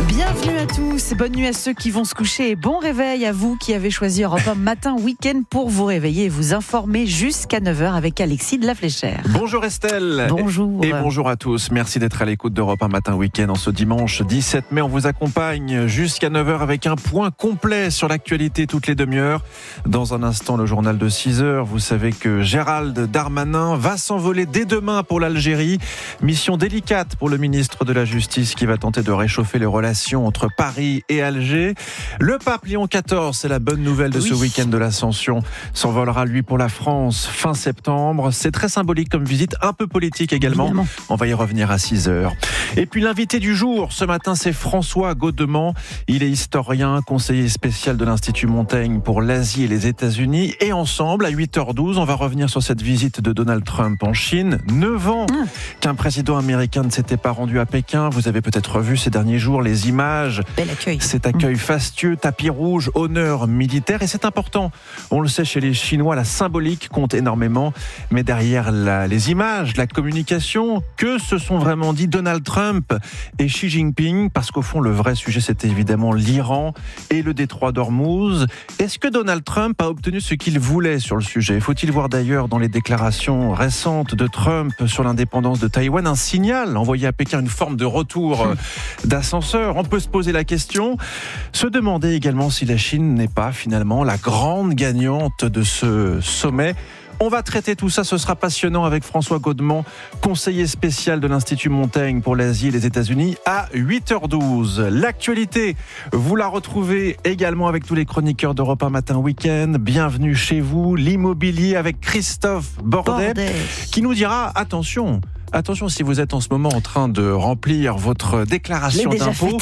Bienvenue à tous, bonne nuit à ceux qui vont se coucher et bon réveil à vous qui avez choisi Europe 1 Matin Week-end pour vous réveiller et vous informer jusqu'à 9h avec Alexis de la Fléchère. Bonjour Estelle. Bonjour. Et bonjour à tous. Merci d'être à l'écoute d'Europe 1 Matin Week-end en ce dimanche 17 mai. On vous accompagne jusqu'à 9h avec un point complet sur l'actualité toutes les demi-heures. Dans un instant, le journal de 6h. Vous savez que Gérald Darmanin va s'envoler dès demain pour l'Algérie. Mission délicate pour le ministre de la Justice qui va tenter de réchauffer les relations entre Paris et Alger. Le pape Léon XIV, c'est la bonne nouvelle de ce week-end de l'Ascension, s'envolera lui pour la France fin septembre. C'est très symbolique comme visite, un peu politique également. Évidemment. On va y revenir à 6h. Et puis l'invité du jour, ce matin, c'est François Godement. Il est historien, conseiller spécial de l'Institut Montaigne pour l'Asie et les États-Unis. Et ensemble, à 8h12, on va revenir sur cette visite de Donald Trump en Chine. 9 ans qu'un président américain ne s'était pas rendu à Pékin. Vous avez peut-être vu ces derniers jours les images. Bel accueil. Cet accueil fastueux, tapis rouge, honneur militaire. Et c'est important. On le sait chez les Chinois, la symbolique compte énormément. Mais derrière les images, la communication, que se sont vraiment dit Donald Trump et Xi Jinping? Parce qu'au fond, le vrai sujet, c'était évidemment l'Iran et le détroit d'Ormuz. Est-ce que Donald Trump a obtenu ce qu'il voulait sur le sujet? Faut-il voir d'ailleurs dans les déclarations récentes de Trump sur l'indépendance de Taïwan un signal envoyé à Pékin, une forme de retour d'ascenseur? On peut se poser la question, se demander également si la Chine n'est pas finalement la grande gagnante de ce sommet. On va traiter tout ça, ce sera passionnant avec François Godement, conseiller spécial de l'Institut Montaigne pour l'Asie et les États-Unis à 8h12. L'actualité, vous la retrouvez également avec tous les chroniqueurs d'Europe 1 Matin Week-end. Bienvenue chez vous, l'immobilier avec Christophe Bordet. Qui nous dira, attention, si vous êtes en ce moment en train de remplir votre déclaration d'impôt,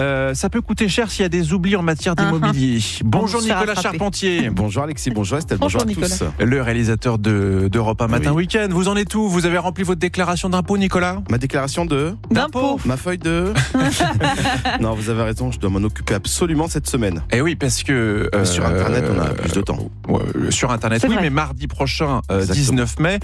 ça peut coûter cher s'il y a des oublis en matière d'immobilier. Bonjour Nicolas Charpentier. Bonjour Alexis, bonjour Estelle, bonjour à tous. Le réalisateur d'Europe 1 Matin Week-end. Vous en êtes où? Vous avez rempli votre déclaration d'impôt, Nicolas? Ma déclaration d'impôt. Ma feuille de... Non, vous avez raison, je dois m'en occuper absolument cette semaine. Eh oui, parce que... sur Internet, on a plus de temps. Sur Internet, oui, mais mardi prochain, 19 mai,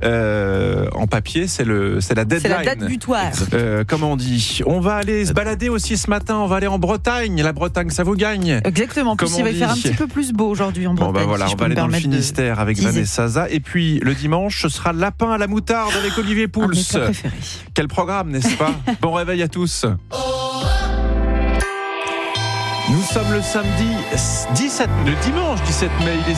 en papier, c'est la deadline. C'est la date butoir. Comme on dit. On va aller se balader aussi ce matin. On va aller en Bretagne. La Bretagne, ça vous gagne. Exactement. En plus, il va faire un petit peu plus beau aujourd'hui en Bretagne. Voilà, on va aller dans le Finistère avec Vanessa Zaza. Et puis, le dimanche, ce sera lapin à la moutarde avec Olivier Pouls. Quel programme, n'est-ce pas? Bon réveil à tous. Nous sommes le dimanche 17 mai, il est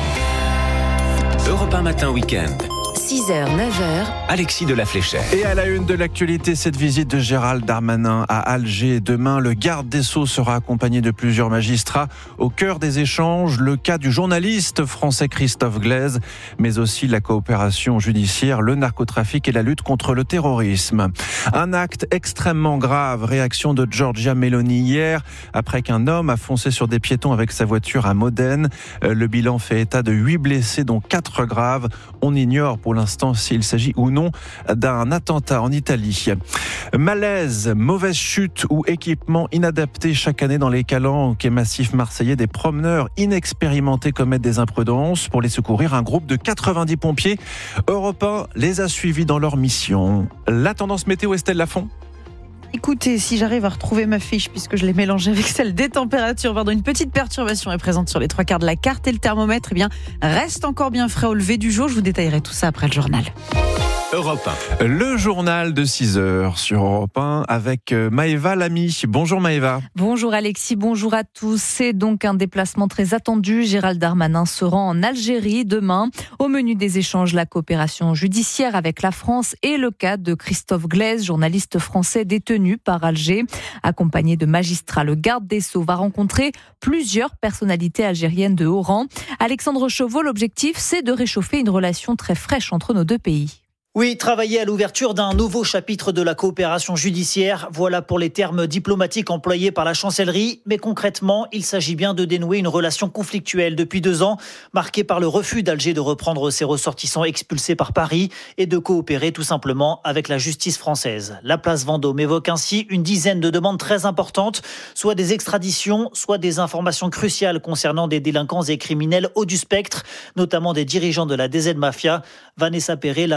6h. Europe 1 Matin Week-end. 6h, 9h. Alexis de la Fléchère. Et à la une de l'actualité, cette visite de Gérald Darmanin à Alger. Demain, le garde des Sceaux sera accompagné de plusieurs magistrats. Au cœur des échanges, le cas du journaliste français Christophe Glaise, mais aussi la coopération judiciaire, le narcotrafic et la lutte contre le terrorisme. Un acte extrêmement grave. Réaction de Giorgia Meloni hier, après qu'un homme a foncé sur des piétons avec sa voiture à Modène. Le bilan fait état de 8 blessés, dont 4 graves. On ignore pour l'instant s'il s'agit ou non d'un attentat en Italie. Malaise, mauvaise chute ou équipement inadapté chaque année dans les calanques et massifs marseillais. Des promeneurs inexpérimentés commettent des imprudences. Pour les secourir, un groupe de 90 pompiers européens les a suivis dans leur mission. La tendance météo, Estelle Lafont. Écoutez, si j'arrive à retrouver ma fiche, puisque je l'ai mélangée avec celle des températures, une petite perturbation est présente sur les 3/4 de la carte et le thermomètre, reste encore bien frais au lever du jour. Je vous détaillerai tout ça après le journal. Europe 1. Le journal de 6h sur Europe 1 avec Maëva Lamy. Bonjour Maëva. Bonjour Alexis, bonjour à tous. C'est donc un déplacement très attendu. Gérald Darmanin se rend en Algérie demain. Au menu des échanges, la coopération judiciaire avec la France et le cas de Christophe Glaise, journaliste français détenu par Alger. Accompagné de magistrats, le garde des Sceaux va rencontrer plusieurs personnalités algériennes de haut rang. Alexandre Chauveau, l'objectif, c'est de réchauffer une relation très fraîche entre nos deux pays. Oui, travailler à l'ouverture d'un nouveau chapitre de la coopération judiciaire, voilà pour les termes diplomatiques employés par la chancellerie. Mais concrètement, il s'agit bien de dénouer une relation conflictuelle depuis 2 ans, marquée par le refus d'Alger de reprendre ses ressortissants expulsés par Paris et de coopérer tout simplement avec la justice française. La place Vendôme évoque ainsi une dizaine de demandes très importantes, soit des extraditions, soit des informations cruciales concernant des délinquants et criminels hauts du spectre, notamment des dirigeants de la DZ Mafia. Vanessa Perret, la procureure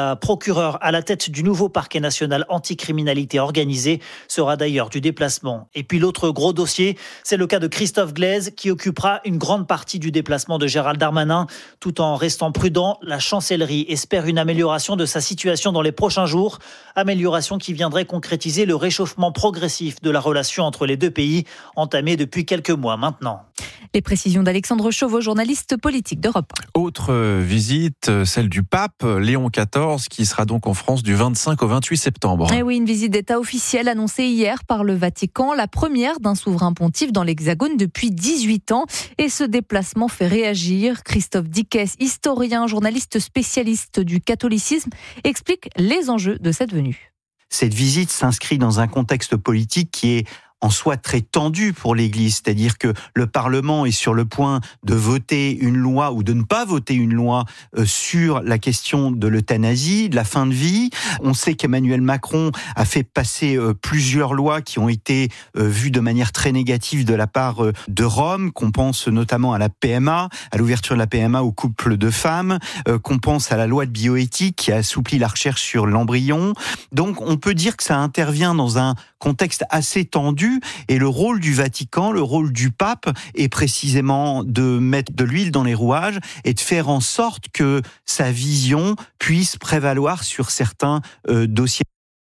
procureur à la tête du nouveau parquet national anticriminalité organisée sera d'ailleurs du déplacement. Et puis l'autre gros dossier, c'est le cas de Christophe Glaise qui occupera une grande partie du déplacement de Gérald Darmanin. Tout en restant prudent, la chancellerie espère une amélioration de sa situation dans les prochains jours. Amélioration qui viendrait concrétiser le réchauffement progressif de la relation entre les deux pays, entamé depuis quelques mois maintenant. Les précisions d'Alexandre Chauveau, journaliste politique d'Europe. Autre visite, celle du pape Léon XIV, qui sera donc en France du 25 au 28 septembre. Et oui, une visite d'État officielle annoncée hier par le Vatican, la première d'un souverain pontife dans l'Hexagone depuis 18 ans. Et ce déplacement fait réagir. Christophe Dickès, historien, journaliste spécialiste du catholicisme, explique les enjeux de cette venue. Cette visite s'inscrit dans un contexte politique qui est en soi très tendu pour l'Église, c'est-à-dire que le Parlement est sur le point de voter une loi ou de ne pas voter une loi sur la question de l'euthanasie, de la fin de vie. On sait qu'Emmanuel Macron a fait passer plusieurs lois qui ont été vues de manière très négative de la part de Rome, qu'on pense notamment à la PMA, à l'ouverture de la PMA aux couples de femmes, qu'on pense à la loi de bioéthique qui a assoupli la recherche sur l'embryon. Donc on peut dire que ça intervient dans un contexte assez tendu. Et le rôle du Vatican, le rôle du pape est précisément de mettre de l'huile dans les rouages et de faire en sorte que sa vision puisse prévaloir sur certains dossiers.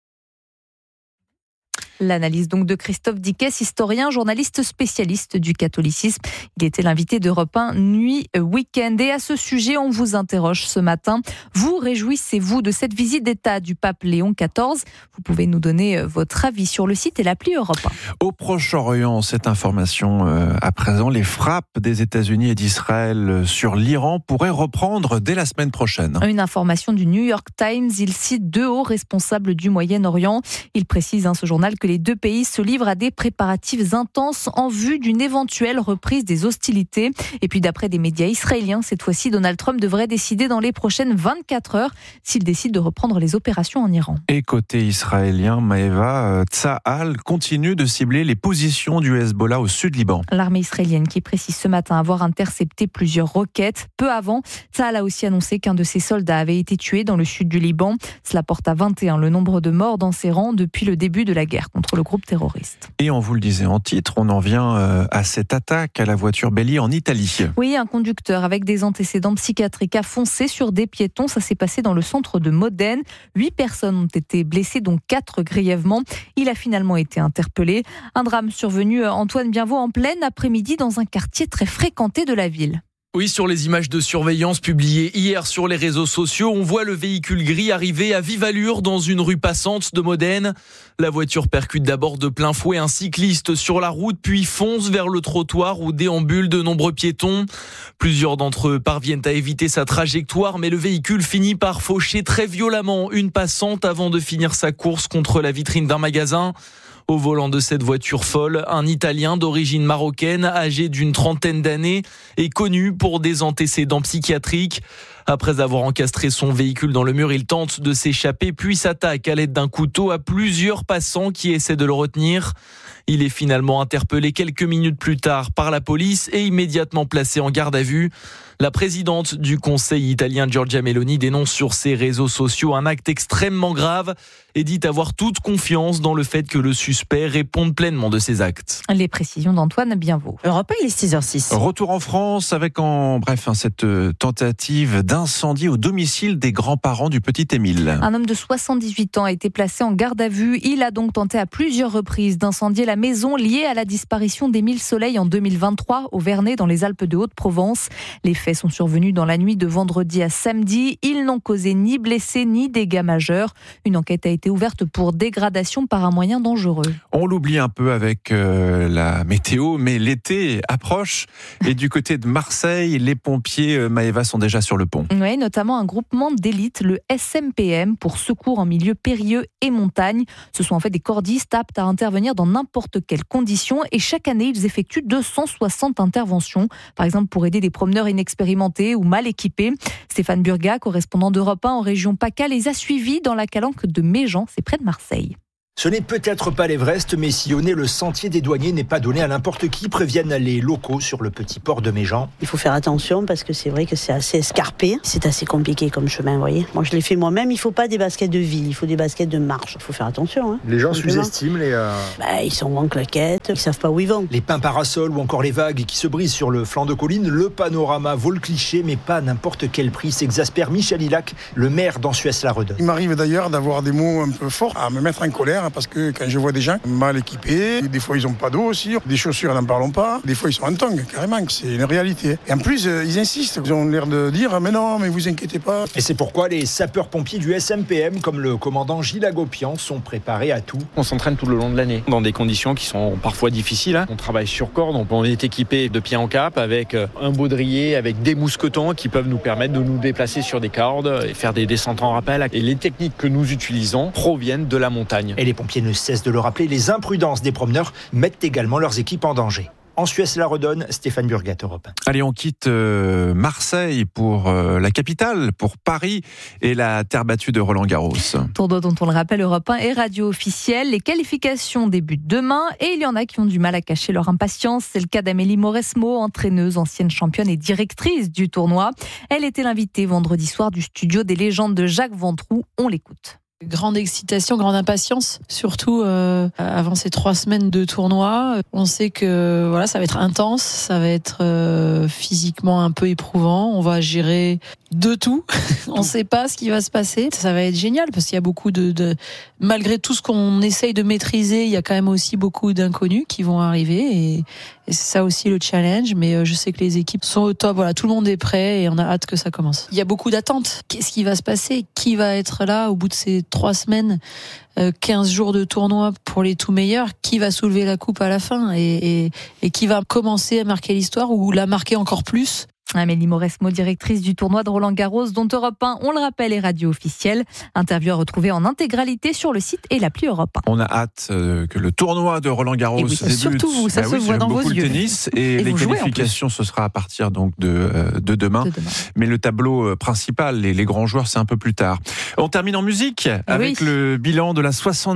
L'analyse donc de Christophe Dickès, historien, journaliste spécialiste du catholicisme. Il était l'invité d'Europe 1 Nuit Week-end. Et à ce sujet, on vous interroge ce matin. Vous réjouissez-vous de cette visite d'État du pape Léon XIV ? Vous pouvez nous donner votre avis sur le site et l'appli Europe 1. Au Proche-Orient, cette information à présent, les frappes des États-Unis et d'Israël sur l'Iran pourraient reprendre dès la semaine prochaine. Une information du New York Times. Il cite 2 hauts responsables du Moyen-Orient. Il précise, ce journal, que les 2 pays se livrent à des préparatifs intenses en vue d'une éventuelle reprise des hostilités. Et puis d'après des médias israéliens, cette fois-ci, Donald Trump devrait décider dans les prochaines 24 heures s'il décide de reprendre les opérations en Iran. Et côté israélien, Maëva, Tsahal continue de cibler les positions du Hezbollah au sud Liban. L'armée israélienne qui précise ce matin avoir intercepté plusieurs roquettes. Peu avant, Tsahal a aussi annoncé qu'un de ses soldats avait été tué dans le sud du Liban. Cela porte à 21 le nombre de morts dans ses rangs depuis le début de la guerre contre le groupe terroriste. Et on vous le disait en titre, on en vient à cette attaque à la voiture bélier en Italie. Oui, un conducteur avec des antécédents psychiatriques a foncé sur des piétons. Ça s'est passé dans le centre de Modène. 8 personnes ont été blessées, dont 4 grièvement. Il a finalement été interpellé. Un drame survenu, Antoine Bienvaux, en plein après-midi dans un quartier très fréquenté de la ville. Oui, sur les images de surveillance publiées hier sur les réseaux sociaux, on voit le véhicule gris arriver à vive allure dans une rue passante de Modène. La voiture percute d'abord de plein fouet un cycliste sur la route, puis fonce vers le trottoir où déambulent de nombreux piétons. Plusieurs d'entre eux parviennent à éviter sa trajectoire, mais le véhicule finit par faucher très violemment une passante avant de finir sa course contre la vitrine d'un magasin. Au volant de cette voiture folle, un Italien d'origine marocaine, âgé d'une trentaine d'années, est connu pour des antécédents psychiatriques. Après avoir encastré son véhicule dans le mur, il tente de s'échapper, puis s'attaque à l'aide d'un couteau à plusieurs passants qui essaient de le retenir. Il est finalement interpellé quelques minutes plus tard par la police et immédiatement placé en garde à vue. La présidente du Conseil italien, Giorgia Meloni, dénonce sur ses réseaux sociaux un acte extrêmement grave et dit avoir toute confiance dans le fait que le suspect réponde pleinement de ses actes. Les précisions d'Antoine Bienvaux. Europe 1, il est 6h06. Retour en France avec cette tentative d'incendie au domicile des grands-parents du petit Émile. Un homme de 78 ans a été placé en garde à vue. Il a donc tenté à plusieurs reprises d'incendier la maison liée à la disparition d'Émile Soleil en 2023 au Vernet dans les Alpes de Haute-Provence. Les faits sont survenus dans la nuit de vendredi à samedi. Ils n'ont causé ni blessés ni dégâts majeurs. Une enquête a été ouverte pour dégradation par un moyen dangereux. On l'oublie un peu avec la météo, mais l'été approche. Et du côté de Marseille, les pompiers, Maëva, sont déjà sur le pont. Oui, notamment un groupement d'élite, le SMPM, pour secours en milieu périlleux et montagne. Ce sont en fait des cordistes aptes à intervenir dans n'importe quelles conditions. Et chaque année, ils effectuent 260 interventions. Par exemple, pour aider des promeneurs inexpérimentés ou mal équipés. Stéphane Burgat, correspondant d'Europe 1 en région PACA, les a suivis dans la calanque de Méjean, c'est près de Marseille. Ce n'est peut-être pas l'Everest, mais sillonner le sentier des douaniers n'est pas donné à n'importe qui, préviennent les locaux sur le petit port de Méjean. Il faut faire attention parce que c'est vrai que c'est assez escarpé. C'est assez compliqué comme chemin, vous voyez. Moi, je l'ai fait moi-même. Il ne faut pas des baskets de ville, il faut des baskets de marche. Il faut faire attention. Hein. Les gens sous-estiment les... Ils sont en claquettes, ils ne savent pas où ils vont. Les pins parasols ou encore les vagues qui se brisent sur le flanc de colline, le panorama vaut le cliché, mais pas à n'importe quel prix, s'exaspère Michel Hilac, le maire d'Ansuès-la-Redonne. Il m'arrive d'ailleurs d'avoir des mots un peu forts à me mettre en colère parce que quand je vois des gens mal équipés, des fois ils n'ont pas d'eau aussi, des chaussures n'en parlons pas, des fois ils sont en tongs, carrément, c'est une réalité. Et en plus, ils insistent, ils ont l'air de dire mais non, mais vous inquiétez pas. Et c'est pourquoi les sapeurs-pompiers du SMPM, comme le commandant Gilles Agopian, sont préparés à tout. On s'entraîne tout le long de l'année, dans des conditions qui sont parfois difficiles. On travaille sur corde, donc on est équipé de pied en cap, avec un baudrier, avec des mousquetons qui peuvent nous permettre de nous déplacer sur des cordes et faire des descentes en rappel. Et les techniques que nous utilisons proviennent de la montagne. Et les pompiers ne cessent de le rappeler, les imprudences des promeneurs mettent également leurs équipes en danger. En Suisse-la-Redonne, Stéphane Burgat, Europe 1. Allez, on quitte Marseille pour la capitale, pour Paris et la terre battue de Roland-Garros. Tournoi dont on le rappelle, Europe 1 et radio officielle. Les qualifications débutent demain et il y en a qui ont du mal à cacher leur impatience. C'est le cas d'Amélie Mauresmo, entraîneuse, ancienne championne et directrice du tournoi. Elle était l'invitée vendredi soir du studio des légendes de Jacques Ventroux. On l'écoute. Grande excitation, grande impatience, surtout avant ces 3 semaines de tournoi. On sait que voilà, ça va être intense, ça va être physiquement un peu éprouvant. On va gérer de tout. On ne sait pas ce qui va se passer. Ça va être génial parce qu'il y a beaucoup de malgré tout ce qu'on essaye de maîtriser, il y a quand même aussi beaucoup d'inconnus qui vont arriver et c'est ça aussi le challenge. Mais je sais que les équipes sont au top. Voilà, tout le monde est prêt et on a hâte que ça commence. Il y a beaucoup d'attentes. Qu'est-ce qui va se passer ? Qui va être là au bout de ces 3 semaines, 15 jours de tournoi pour les tout meilleurs, qui va soulever la coupe à la fin et qui va commencer à marquer l'histoire ou la marquer encore plus. Amélie Mauresmo, directrice du tournoi de Roland-Garros, dont Europe 1, on le rappelle, est radio officielle. Interview à retrouver en intégralité sur le site et l'appli Europe 1. On a hâte que le tournoi de Roland-Garros débute. Surtout vous, ça se voit dans vos yeux. Le tennis et les qualifications, ce sera à partir donc de demain. Mais le tableau principal, les grands joueurs, c'est un peu plus tard. On termine en musique avec le bilan de la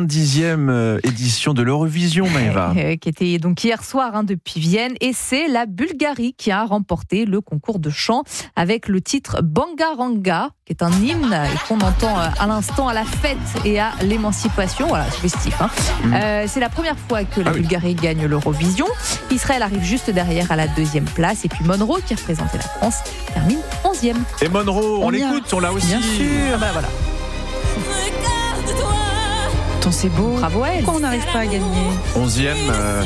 70e édition de l'Eurovision, Maëva. Qui était donc hier soir depuis Vienne. Et c'est la Bulgarie qui a remporté le concours de chant avec le titre Bangaranga, qui est un hymne et qu'on entend à l'instant à la fête et à l'émancipation. Voilà, c'est festif. C'est la première fois que la Bulgarie gagne l'Eurovision. Israël arrive juste derrière à la 2e place. Et puis Monroe, qui représentait la France, termine 11e. Et Monroe, on l'écoute, on l'a aussi. Bien sûr. Voilà. Attends, c'est beau. Bravo, elle. Pourquoi on n'arrive pas à gagner 11e.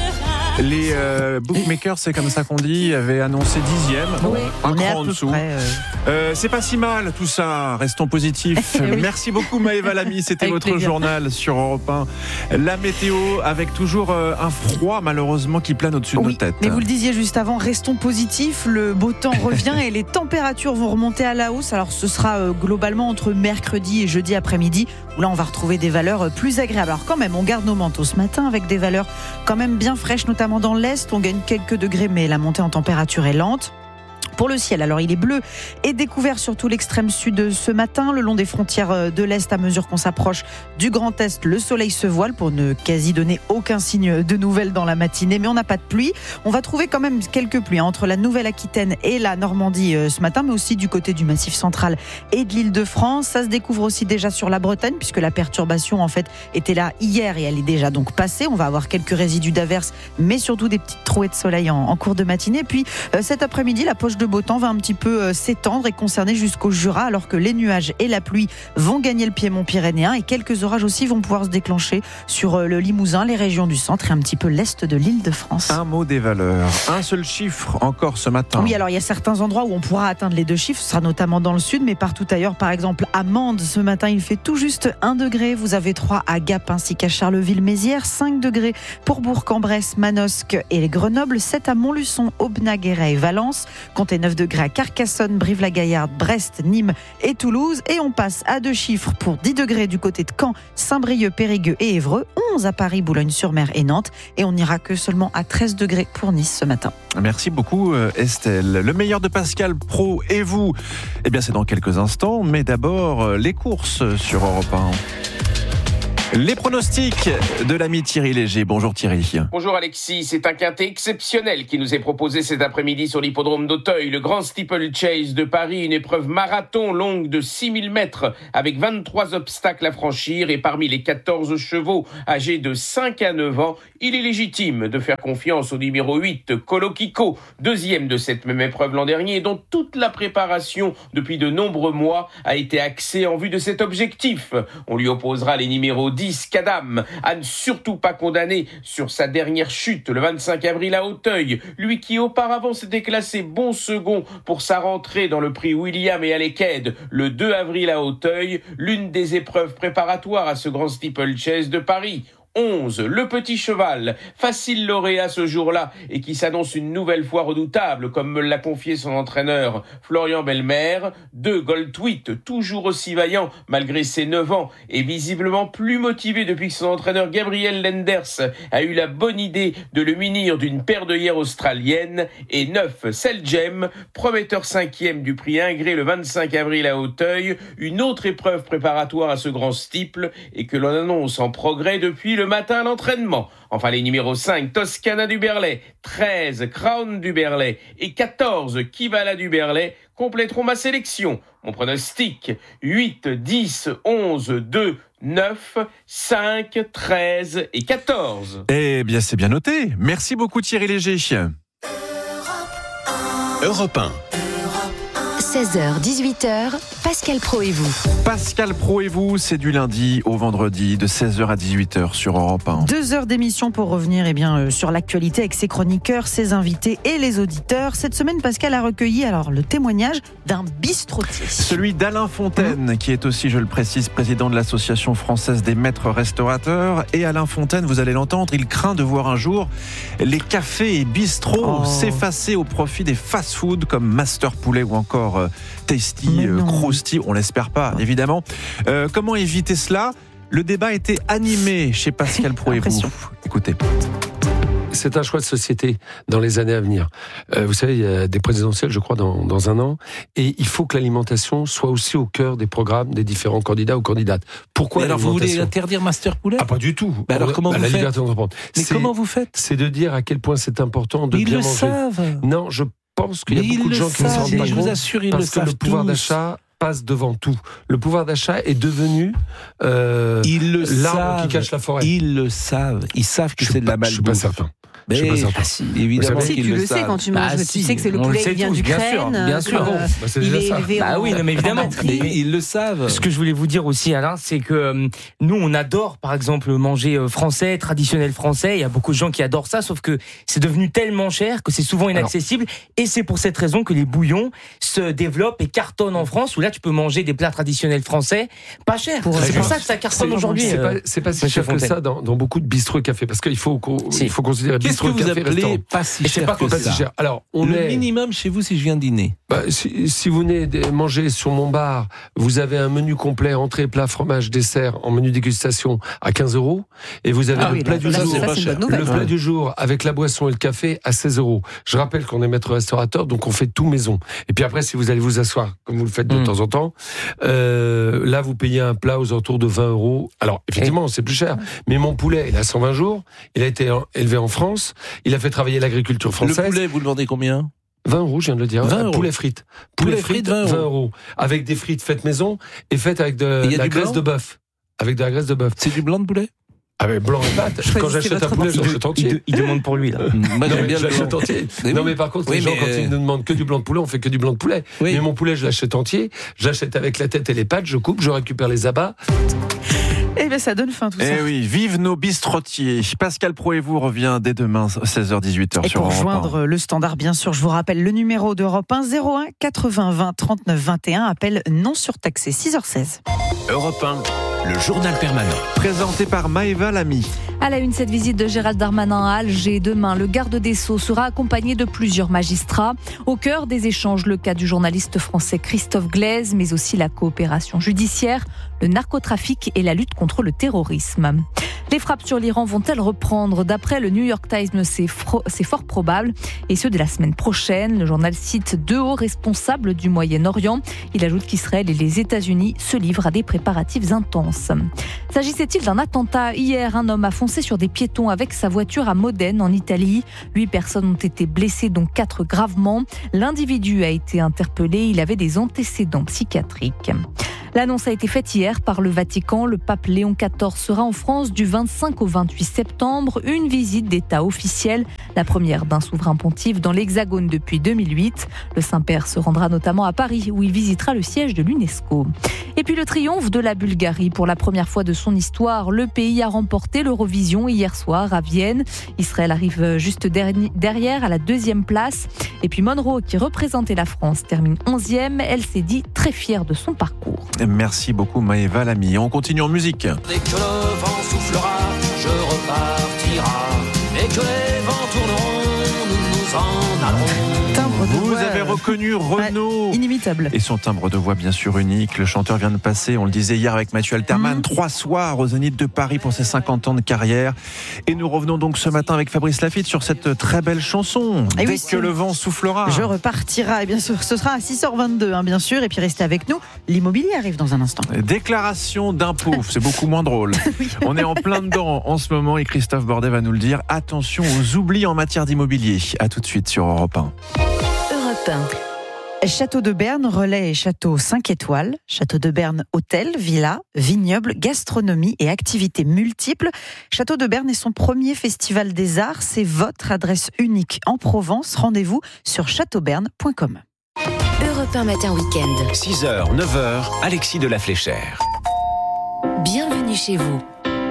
Les bookmakers, c'est comme ça qu'on dit, avaient annoncé 10e. Oui, un on est cran en dessous. C'est pas si mal tout ça, restons positifs. Merci beaucoup Maëva Lamy, c'était avec votre plaisir. Journal sur Europe 1. La météo avec toujours un froid malheureusement qui plane au-dessus de nos têtes. Mais vous le disiez juste avant, restons positifs, le beau temps revient et les températures vont remonter à la hausse. Alors ce sera globalement entre mercredi et jeudi après-midi où là on va retrouver des valeurs plus agréables. Alors quand même, on garde nos manteaux ce matin avec des valeurs quand même bien fraîches, notamment dans l'Est, on gagne quelques degrés, mais la montée en température est lente. Pour le ciel, alors il est bleu et découvert sur tout l'extrême sud ce matin, le long des frontières de l'Est. À mesure qu'on s'approche du Grand Est, le soleil se voile pour ne quasi donner aucun signe de nouvelles dans la matinée, mais on n'a pas de pluie. On va trouver quand même quelques pluies entre la Nouvelle-Aquitaine et la Normandie ce matin, mais aussi du côté du Massif central et de l'Île-de-France. Ça se découvre aussi déjà sur la Bretagne, puisque la perturbation en fait était là hier et elle est déjà donc passée. On va avoir quelques résidus d'averses, mais surtout des petites trouées de soleil en cours de matinée. Puis cet après-midi, la poche de beau temps va un petit peu s'étendre et concerner jusqu'au Jura, alors que les nuages et la pluie vont gagner le piémont pyrénéen et quelques orages aussi vont pouvoir se déclencher sur le Limousin, les régions du centre et un petit peu l'est de l'Île-de-France. Un mot des valeurs, un seul chiffre encore ce matin. Oui, alors il y a certains endroits où on pourra atteindre les 2 chiffres, ce sera notamment dans le sud, mais partout ailleurs, par exemple à Mende, ce matin il fait tout juste 1 degré. Vous avez 3 à Gap ainsi qu'à Charleville-Mézières, 5 degrés pour Bourg-en-Bresse, Manosque et Grenoble, 7 à Montluçon, Aubenas, Guéret et Valence, comptez 9 degrés à Carcassonne, Brive-la-Gaillarde, Brest, Nîmes et Toulouse. Et on passe à 2 chiffres pour 10 degrés du côté de Caen, Saint-Brieuc, Périgueux et Évreux, 11 à Paris, Boulogne-sur-Mer et Nantes. Et on n'ira que seulement à 13 degrés pour Nice ce matin. Merci beaucoup Estelle. Le meilleur de Pascal Praud et vous, eh bien c'est dans quelques instants, mais d'abord les courses sur Europe 1. Les pronostics de l'ami Thierry Léger. Bonjour Thierry. Bonjour Alexis, c'est un quintet exceptionnel qui nous est proposé cet après-midi sur l'hippodrome d'Auteuil. Le Grand Steeplechase de Paris, une épreuve marathon longue de 6000 mètres avec 23 obstacles à franchir. Et parmi les 14 chevaux âgés de 5 à 9 ans, il est légitime de faire confiance au numéro 8, Colokiko, deuxième de cette même épreuve l'an dernier, dont toute la préparation depuis de nombreux mois a été axée en vue de cet objectif. On lui opposera les numéros 10, Kadam, à ne surtout pas condamner sur sa dernière chute le 25 avril à Auteuil. Lui qui auparavant s'était classé bon second pour sa rentrée dans le prix William et Aleked le 2 avril à Auteuil, l'une des épreuves préparatoires à ce Grand Steeplechase de Paris. 11, le petit cheval, facile lauréat ce jour-là et qui s'annonce une nouvelle fois redoutable, comme me l'a confié son entraîneur Florian Belmer. 2, Goldtweet, toujours aussi vaillant malgré ses 9 ans et visiblement plus motivé depuis que son entraîneur Gabriel Lenders a eu la bonne idée de le munir d'une paire d'œillères australiennes. Et 9, Seljem, prometteur 5e du prix Ingré le 25 avril à Auteuil, une autre épreuve préparatoire à ce grand steeple et que l'on annonce en progrès depuis le matin à l'entraînement. Enfin, les numéros 5, Toscana du Berlay, 13, Crown du Berlay et 14, Kivala du Berlay compléteront ma sélection. Mon pronostic, 8, 10, 11, 2, 9, 5, 13 et 14. Eh bien, c'est bien noté. Merci beaucoup Thierry Léger. Europe 1. 16h, 18h, Pascal Praud et vous. Pascal Praud et vous, c'est du lundi au vendredi de 16h à 18h sur Europe 1. 2 heures d'émission pour revenir sur l'actualité avec ses chroniqueurs, ses invités et les auditeurs. Cette semaine, Pascal a recueilli le témoignage d'un bistrotier. Celui d'Alain Fontaine, qui est aussi, je le précise, président de l'Association française des maîtres restaurateurs. Et Alain Fontaine, vous allez l'entendre, il craint de voir un jour les cafés et bistrots s'effacer au profit des fast-foods comme Master Poulet ou encore Tasty, Krusty, on l'espère pas évidemment. Comment éviter cela ? Le débat était animé chez Pascal Praud et vous. Écoutez. C'est un choix de société dans les années à venir. Vous savez, il y a des présidentielles, je crois, dans un an, et il faut que l'alimentation soit aussi au cœur des programmes des différents candidats ou candidates. Pourquoi alors vous voulez interdire Master Poulet ? Ah, pas du tout. Alors comment vous faites ? La liberté d'entreprendre. Mais comment vous faites ? C'est de dire à quel point c'est important de bien manger. Ils le savent. Non, je pense qu'il y a beaucoup de gens qui ne s'en rendent pas compte. Je vous assure, ils le savent tous. Parce que le pouvoir d'achat passe devant tout. Le pouvoir d'achat est devenu l'arbre qui cache la forêt. Ils le savent. Ils savent que c'est de la malbouffe. Je suis pas certain. Évidemment si tu le sais quand tu manges, tu sais que c'est le poulet qui vient d'Ukraine. Bien sûr. Il est élevé mais évidemment. Ils le savent. Ce que je voulais vous dire aussi, Alain, c'est que nous, on adore, par exemple, manger français, traditionnel français. Il y a beaucoup de gens qui adorent ça, sauf que c'est devenu tellement cher que c'est souvent inaccessible. Et c'est pour cette raison que les bouillons se développent et cartonnent en France, où là, tu peux manger des plats traditionnels français pas cher. C'est pour ça que ça cartonne aujourd'hui. C'est pas si cher que ça dans beaucoup de bistrots et cafés, parce qu'il faut considérer qu'est-ce que vous appelez pas si cher que ça ? Alors, le minimum chez vous si je viens dîner. Si vous venez manger sur mon bar, vous avez un menu complet, entrée, plat, fromage, dessert, en menu dégustation à 15 €. Et vous avez le plat du jour. Le plat du jour avec la boisson et le café à 16 €. Je rappelle qu'on est maître restaurateur, donc on fait tout maison. Et puis après, si vous allez vous asseoir, comme vous le faites de temps en temps, là, vous payez un plat aux alentours de 20 €. Alors, effectivement, c'est plus cher. Mais mon poulet, il a 120 jours. Il a été élevé en France. Il a fait travailler l'agriculture française. Le poulet, vous le vendez combien ? 20 €, je viens de le dire. 20 €. Poulet frites. Poulet frites, 20 €. Avec des frites faites maison et faites avec de la graisse de bœuf. Avec de la graisse de bœuf. C'est du blanc de poulet ? Ah mais blanc et pâte. Quand j'achète un poulet, je l'achète entier. Il demande pour lui là. Moi, j'aime bien je l'achète entier. Non mais par contre, les gens, quand ils nous demandent que du blanc de poulet, on fait que du blanc de poulet. Oui. Mais mon poulet, je l'achète entier. J'achète avec la tête et les pattes, je coupe, je récupère les abats. Eh bien, ça donne faim tout ça. Eh oui, vive nos bistrotiers. Pascal Praud et vous revient dès demain, 16h-18h sur Europe 1. Et pour joindre le standard, bien sûr, je vous rappelle le numéro d'Europe 1, 01 80 20 39 21, appel non surtaxé, 6h16. Europe 1, le journal permanent. Présenté par Maëva Lamy. À la une, cette visite de Gérald Darmanin à Alger. Demain, le garde des Sceaux sera accompagné de plusieurs magistrats. Au cœur des échanges, le cas du journaliste français Christophe Glaise, mais aussi la coopération judiciaire, le narcotrafic et la lutte contre le terrorisme. Les frappes sur l'Iran vont-elles reprendre ? D'après le New York Times, c'est fort probable. Et ce, dès la semaine prochaine. Le journal cite 2 hauts responsables du Moyen-Orient. Il ajoute qu'Israël et les États-Unis se livrent à des préparatifs intenses. S'agissait-il d'un attentat ? Hier, un homme a foncé sur des piétons avec sa voiture à Modène, en Italie. 8 personnes ont été blessées, dont 4 gravement. L'individu a été interpellé. Il avait des antécédents psychiatriques. L'annonce a été faite hier par le Vatican. Le pape Léon XIV sera en France du 25 au 28 septembre. Une visite d'État officielle, la première d'un souverain pontife dans l'Hexagone depuis 2008. Le Saint-Père se rendra notamment à Paris, où il visitera le siège de l'UNESCO. Et puis le triomphe de la Bulgarie. Pour la première fois de son histoire, le pays a remporté l'Eurovision hier soir à Vienne. Israël arrive juste derrière à la 2e place. Et puis Monroe, qui représentait la France, termine 11e. Elle s'est dit très fière de son parcours. Merci beaucoup Maëva Lamy. On continue en musique. Dès que le vent soufflera, je repartira. Dès que les vents tourneront, nous nous en allons. Vous avez reconnu Renaud. Inimitable. Et son timbre de voix bien sûr unique. Le chanteur vient de passer, on le disait hier avec Mathieu Alterman, 3 soirs au Zénith de Paris pour ses 50 ans de carrière. Et nous revenons donc ce matin avec Fabrice Lafitte sur cette très belle chanson. Et Dès que le vent soufflera. Je repartira. Et bien sûr, ce sera à 6h22, bien sûr. Et puis restez avec nous. L'immobilier arrive dans un instant. Déclaration d'impôt, c'est beaucoup moins drôle. Oui. On est en plein dedans en ce moment et Christophe Bordet va nous le dire. Attention aux oublis en matière d'immobilier. À tout de suite sur Europe 1. Château de Berne, relais et château 5 étoiles. Château de Berne, hôtel, villa, vignoble, gastronomie et activités multiples. Château de Berne est son premier festival des arts. C'est votre adresse unique en Provence. Rendez-vous sur châteauberne.com. Europe 1 matin week-end. 6h, 9h, Alexis de la Fléchère. Bienvenue chez vous.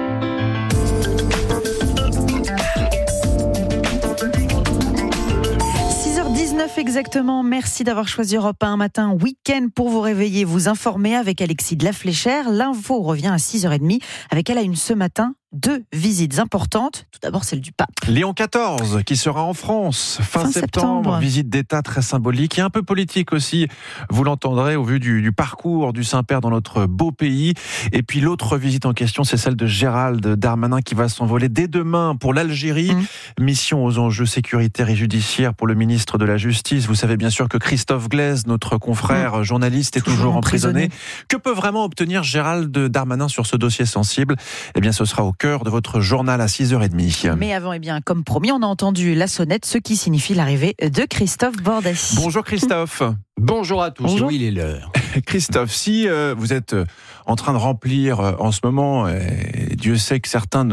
Exactement, merci d'avoir choisi Europe 1 matin week-end pour vous réveiller, vous informer avec Alexis de la Fléchère. L'info revient à 6h30 avec elle à une ce matin. 2 visites importantes. Tout d'abord, celle du pape. Léon XIV, qui sera en France fin septembre. Visite d'État très symbolique et un peu politique aussi. Vous l'entendrez au vu du parcours du Saint-Père dans notre beau pays. Et puis l'autre visite en question, c'est celle de Gérald Darmanin qui va s'envoler dès demain pour l'Algérie. Mission aux enjeux sécuritaires et judiciaires pour le ministre de la Justice. Vous savez bien sûr que Christophe Glaise, notre confrère journaliste, est toujours emprisonné. Que peut vraiment obtenir Gérald Darmanin sur ce dossier sensible ? Eh bien, ce sera au cœur de votre journal à 6h30. Mais avant, comme promis, on a entendu la sonnette, ce qui signifie l'arrivée de Christophe Bordet. Bonjour Christophe. Bonjour à tous. Bonjour. Oui, il est l'heure. Christophe, si vous êtes en train de remplir en ce moment, et Dieu sait que certains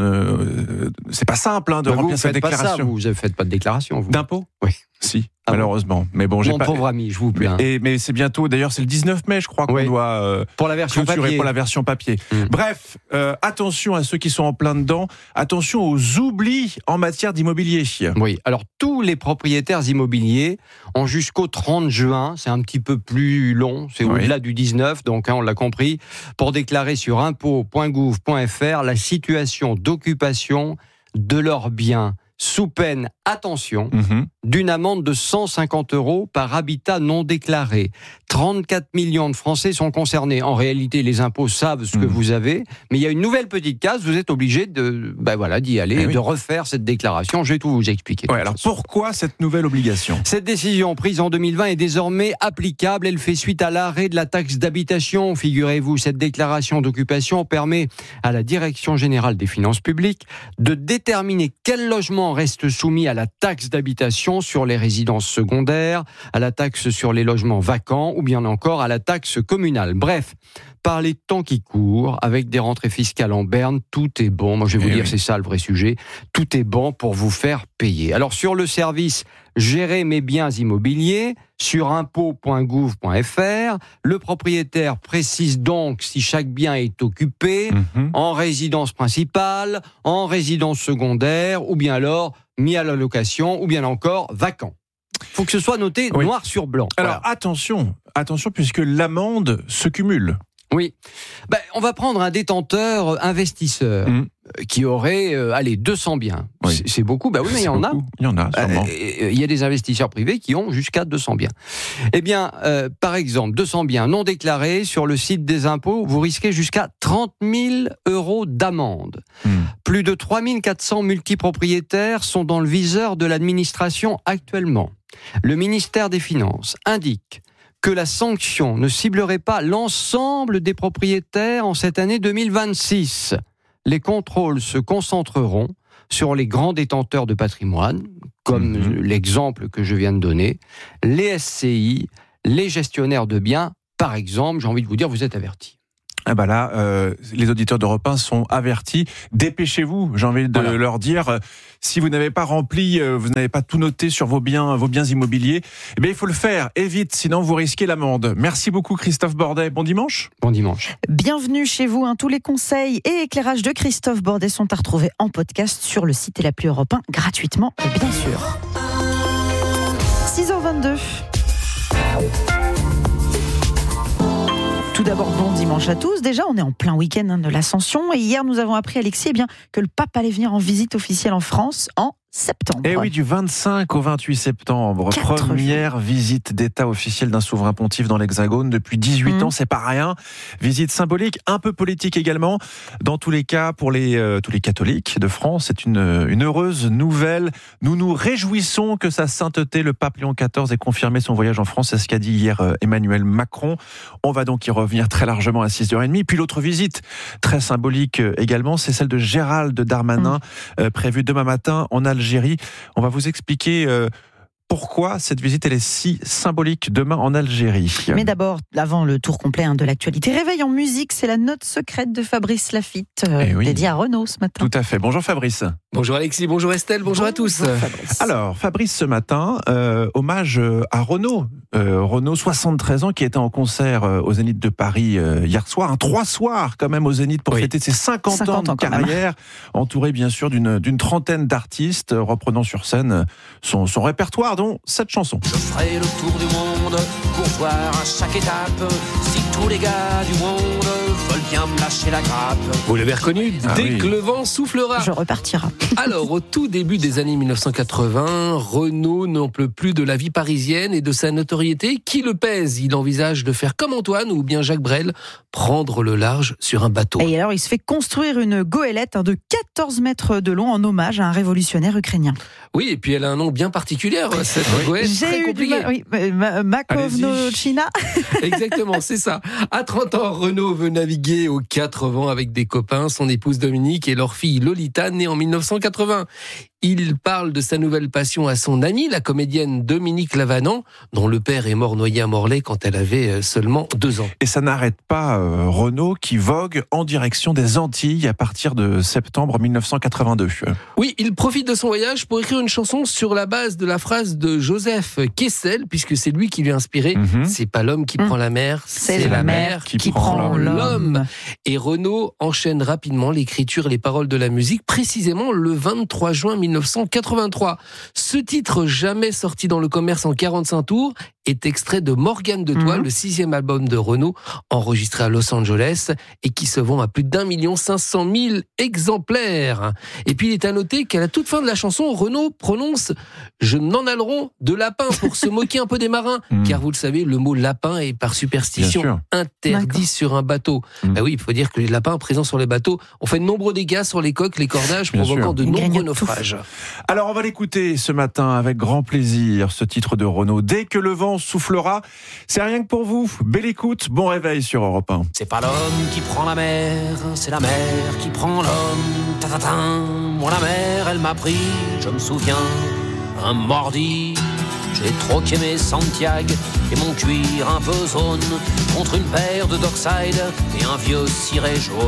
c'est pas simple de remplir cette déclaration. Vous ne faites pas de déclaration, vous. D'impôt ? Oui. Si, malheureusement. Mais bon, mon pauvre ami, je vous plains. Mais c'est bientôt, d'ailleurs, c'est le 19 mai, je crois, qu'on doit pour la version papier. Pour la version papier. Bref, attention à ceux qui sont en plein dedans. Attention aux oublis en matière d'immobilier. Oui, alors tous les propriétaires immobiliers ont jusqu'au 30 juin, c'est un petit peu plus long, c'est au-delà du 19, donc on l'a compris, pour déclarer sur impôts.gouv.fr la situation d'occupation de leurs biens, sous peine, attention, d'une amende de 150 € par habitat non déclaré. 34 millions de Français sont concernés. En réalité, les impôts savent ce que vous avez, mais il y a une nouvelle petite case, vous êtes obligé d'y aller, de refaire cette déclaration. Je vais tout vous expliquer. Alors pourquoi cette nouvelle obligation ? Cette décision prise en 2020 est désormais applicable. Elle fait suite à l'arrêt de la taxe d'habitation. Figurez-vous, cette déclaration d'occupation permet à la Direction générale des finances publiques de déterminer quel logement reste soumis à la taxe d'habitation sur les résidences secondaires, à la taxe sur les logements vacants ou bien encore à la taxe communale. Bref, par les temps qui courent, avec des rentrées fiscales en berne, tout est bon. Moi, je vais vous dire, c'est ça le vrai sujet. Tout est bon pour vous faire payer. Alors, sur le service Gérer mes biens immobiliers, sur impôts.gouv.fr, le propriétaire précise donc si chaque bien est occupé en résidence principale, en résidence secondaire, ou bien alors mis à la location, ou bien encore vacant. Il faut que ce soit noté noir sur blanc. Alors attention, puisque l'amende se cumule. Oui. On va prendre un détenteur investisseur qui aurait 200 biens. Oui. C'est beaucoup. Oui, mais il y en a. Il y en a, sûrement. Il y a des investisseurs privés qui ont jusqu'à 200 biens. Eh bien, par exemple, 200 biens non déclarés sur le site des impôts, vous risquez jusqu'à 30 000 € d'amende. Plus de 3 400 multipropriétaires sont dans le viseur de l'administration actuellement. Le ministère des Finances indique que la sanction ne ciblerait pas l'ensemble des propriétaires en cette année 2026. Les contrôles se concentreront sur les grands détenteurs de patrimoine, comme l'exemple que je viens de donner, les SCI, les gestionnaires de biens, par exemple. J'ai envie de vous dire, vous êtes avertis. Les auditeurs d'Europe 1 sont avertis. Dépêchez-vous, j'ai envie de leur dire. Si vous n'avez pas rempli, vous n'avez pas tout noté sur vos biens immobiliers, il faut le faire, et vite, sinon vous risquez l'amende. Merci beaucoup Christophe Bordet. Bon dimanche. Bon dimanche. Bienvenue chez vous. Tous les conseils et éclairages de Christophe Bordet sont à retrouver en podcast sur le site et l'appli Europe 1, gratuitement, bien sûr. 6h22. Tout d'abord, bon dimanche à tous. Déjà, on est en plein week-end de l'Ascension. Et hier, nous avons appris, Alexis, que le pape allait venir en visite officielle en France en septembre. Et oui, du 25 au 28 septembre. Première visite d'État officielle d'un souverain pontife dans l'Hexagone depuis 18 ans, c'est pas rien. Visite symbolique, un peu politique également. Dans tous les cas, pour tous les catholiques de France, c'est une heureuse nouvelle. Nous nous réjouissons que sa sainteté, le pape Léon XIV, ait confirmé son voyage en France. C'est ce qu'a dit hier Emmanuel Macron. On va donc y revenir très largement à 6h30. Puis l'autre visite, très symbolique également, c'est celle de Gérald Darmanin, prévue demain matin en Algérie. On va vous expliquer pourquoi cette visite elle est si symbolique demain en Algérie. Mais d'abord, avant le tour complet de l'actualité, réveil en musique, c'est la note secrète de Fabrice Lafitte, dédiée à Renaud ce matin. Tout à fait. Bonjour Fabrice. Bonjour Alexis, bonjour Estelle, bonjour à tous. Fabrice. Alors Fabrice, ce matin, hommage à Renaud. Renaud, 73 ans, qui était en concert au Zénith de Paris hier soir. 3 soirs quand même au Zénith pour fêter ses 50 ans de carrière, entouré bien sûr d'une trentaine d'artistes, reprenant sur scène son répertoire, dont cette chanson. Je ferai le tour du monde pour voir à chaque étape si tous les gars du monde veulent bien me lâcher la grappe. Vous l'avez reconnu, dès que le vent soufflera. Je repartirai. Alors, au tout début des années 1980, Renaud n'en peut plus de la vie parisienne et de sa notoriété qui le pèse. Il envisage de faire comme Antoine ou bien Jacques Brel, prendre le large sur un bateau. Et alors, il se fait construire une goélette de 14 mètres de long en hommage à un révolutionnaire ukrainien. Oui, et puis elle a un nom bien particulier, cette goélette, très compliqué. Makovnochina. Exactement, c'est ça. À 30 ans, Renaud veut naviguer aux 4 vents avec des copains, son épouse Dominique et leur fille Lolita, née en 1980. Il parle de sa nouvelle passion à son amie, la comédienne Dominique Lavanant, dont le père est mort noyé à Morlaix quand elle avait seulement 2 ans. Et ça n'arrête pas Renaud qui vogue en direction des Antilles à partir de septembre 1982. Oui, il profite de son voyage pour écrire une chanson sur la base de la phrase de Joseph Kessel, puisque c'est lui qui lui a inspiré. C'est pas l'homme qui prend la mer, c'est la mer qui prend l'homme. Et Renaud enchaîne rapidement l'écriture et les paroles de la musique, précisément le 23 juin 1983. Ce titre, jamais sorti dans le commerce en 45 tours, est extrait de Morgane de Toile, le 6e album de Renaud, enregistré à Los Angeles et qui se vend à plus d'1 500 000 exemplaires. Et puis il est à noter qu'à la toute fin de la chanson, Renaud prononce « Je n'en aileron de lapin » pour se moquer un peu des marins, car vous le savez, le mot lapin est par superstition interdit sur un bateau. Oui, il faut dire que les lapins présents sur les bateaux ont fait de nombreux dégâts sur les coques, les cordages, provoquant de nombreux naufrages. Alors on va l'écouter ce matin avec grand plaisir, ce titre de Renaud. Dès que le vent soufflera, c'est rien que pour vous. Belle écoute, bon réveil sur Europe 1. C'est pas l'homme qui prend la mer, c'est la mer qui prend l'homme. Ta-ta-ta. Moi la mer, elle m'a pris, je me souviens, un mordi. J'ai troqué mes Santiago et mon cuir un peu zone contre une paire de Dockside et un vieux ciré jaune.